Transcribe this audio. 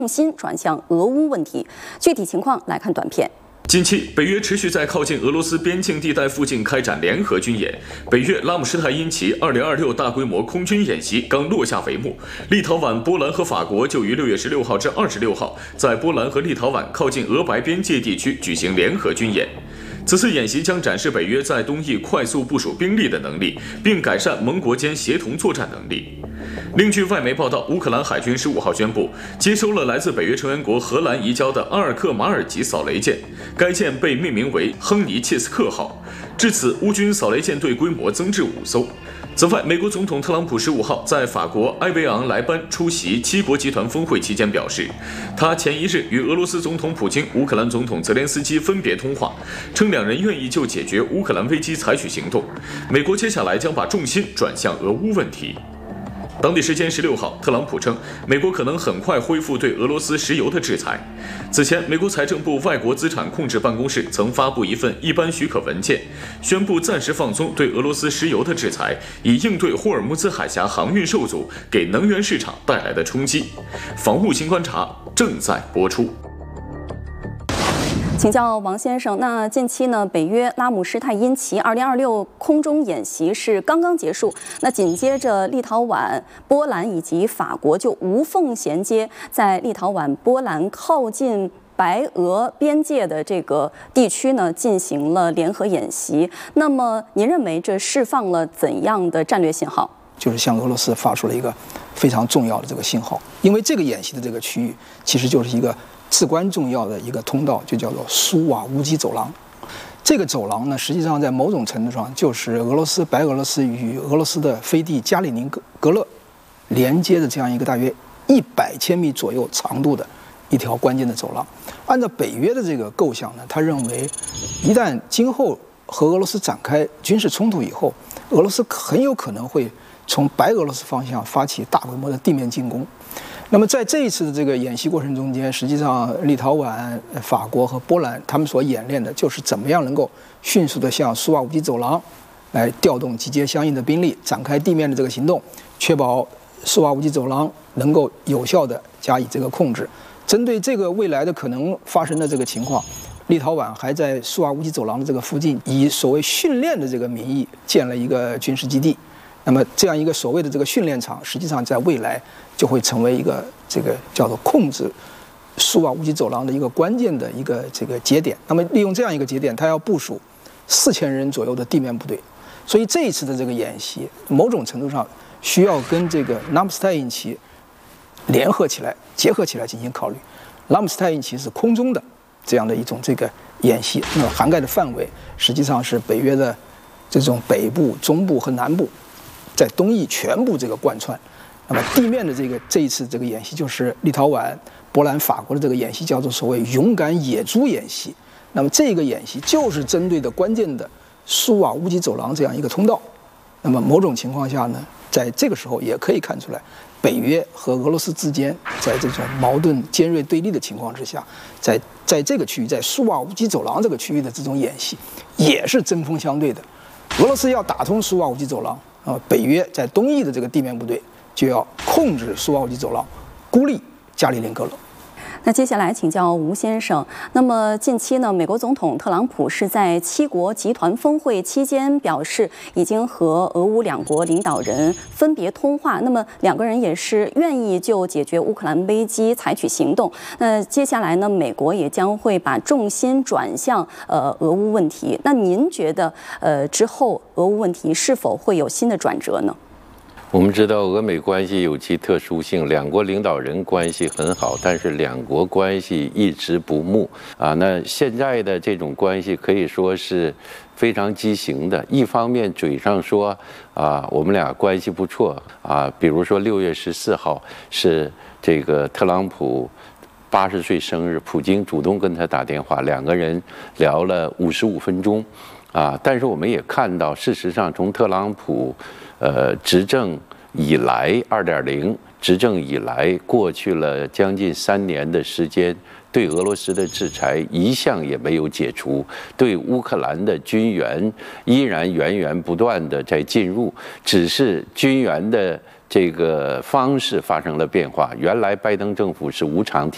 重心转向俄乌问题。具体情况来看短片。 近期，北约持续在靠近俄罗斯边境地带附近开展联合军演。北约拉姆施泰因齐2026大规模空军演习刚落下帷幕，立陶宛、波兰和法国就于6月16号至26号在波兰和立陶宛靠近俄白边界地区举行联合军演。此次演习将展示北约在东翼快速部署兵力的能力，并改善盟国间协同作战能力。另据外媒报道，乌克兰海军15号宣布接收了来自北约成员国荷兰移交的阿尔克马尔级扫雷舰，该舰被命名为亨尼切斯克号。至此，乌军扫雷舰队规模增至5艘。此外，美国总统特朗普15号在法国埃维昂莱班出席七国集团峰会期间表示，他前一日与俄罗斯总统普京、乌克兰总统泽连斯基分别通话，称两人愿意就解决乌克兰危机采取行动。美国接下来将把重心转向俄乌问题。当地时间16号，特朗普称，美国可能很快恢复对俄罗斯石油的制裁。此前，美国财政部外国资产控制办公室曾发布一份一般许可文件，宣布暂时放松对俄罗斯石油的制裁，以应对霍尔木兹海峡航运受阻给能源市场带来的冲击。防务新观察正在播出。 请教王先生，那近期呢，北约拉姆施泰因齐2026空中演习是刚刚结束，那紧接着立陶宛、波兰以及法国就无缝衔接，在立陶宛、波兰靠近白俄边界的这个地区呢，进行了联合演习。那么，您认为这释放了怎样的战略信号？ 就是向俄罗斯发出了一个非常重要的这个信号，因为这个演习的这个区域其实就是一个至关重要的一个通道，就叫做苏瓦乌基走廊。这个走廊呢，实际上在某种程度上就是白俄罗斯与俄罗斯的飞地加里宁格勒连接的这样一个大约100千米左右长度的一条关键的走廊。按照北约的这个构想呢，他认为一旦今后和俄罗斯展开军事冲突以后，俄罗斯很有可能会从白俄罗斯方向发起大规模的地面进攻。那么在这一次的这个演习过程中间，实际上立陶宛、法国和波兰他们所演练的就是怎么样能够迅速的向苏瓦乌基走廊来调动集结相应的兵力，展开地面的这个行动，确保苏瓦乌基走廊能够有效的加以这个控制。针对这个未来的可能发生的这个情况，立陶宛还在苏瓦乌基走廊的这个附近，以所谓训练的这个名义建了一个军事基地。那么这样一个所谓的这个训练场，实际上在未来就会成为一个这个叫做控制苏瓦乌基走廊的一个关键的一个这个节点。那么利用这样一个节点，它要部署4000人左右的地面部队。所以这一次的这个演习，某种程度上需要跟这个拉姆斯泰因齐联合起来、结合起来进行考虑。拉姆斯泰因齐是空中的这样的一种这个演习，那么涵盖的范围实际上是北约的这种北部、中部和南部，在东翼全部这个贯穿。那么地面的这一次这个演习，就是立陶宛、波兰、法国的这个演习，叫做所谓勇敢野猪演习。那么这个演习就是针对的关键的苏瓦乌基走廊这样一个通道。那么某种情况下呢，在这个时候也可以看出来，北约和俄罗斯之间在这种矛盾尖锐对立的情况之下，在这个区域，在苏瓦乌基走廊这个区域的这种演习，也是针锋相对的。俄罗斯要打通苏瓦乌基走廊，北约在东翼的这个地面部队就要控制苏瓦乌基走廊，孤立加里宁格勒。 那接下来请教吴先生，那么近期呢，美国总统特朗普是在七国集团峰会期间表示，已经和俄乌两国领导人分别通话，那么两个人也是愿意就解决乌克兰危机采取行动。那接下来呢，美国也将会把重心转向俄乌问题。那您觉得之后俄乌问题是否会有新的转折呢？ 我们知道俄美关系有其特殊性，两国领导人关系很好，但是两国关系一直不睦啊。那现在的这种关系可以说是非常畸形的。一方面嘴上说啊，我们俩关系不错啊，比如说6月14号是这个特朗普80岁生日，普京主动跟他打电话，两个人聊了55分钟啊。但是我们也看到，事实上从特朗普执政以来2.0执政以来，过去了将近3年的时间，对俄罗斯的制裁一项也没有解除，对乌克兰的军援依然源源不断的在进入，只是军援的这个方式发生了变化。原来拜登政府是无偿